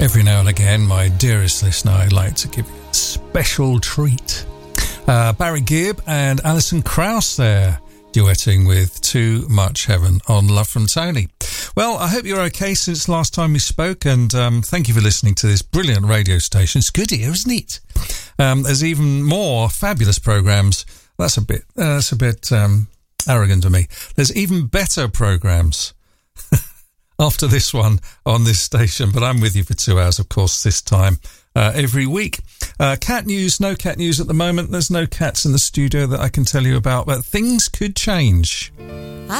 Every now and again, my dearest listener, I'd like to give you a special treat. Barry Gibb and Alison Krauss there, duetting with Too Much Heaven on Love from Tony. Well, I hope you're okay since last time we spoke, and thank you for listening to this brilliant radio station. It's good here, isn't it? There's even more fabulous programmes. That's a bit arrogant of me. There's even better programmes after this one on this station, but I'm with you for 2 hours, of course, this time every week. Cat news, no cat news at the moment. There's no cats in the studio that I can tell you about, but things could change.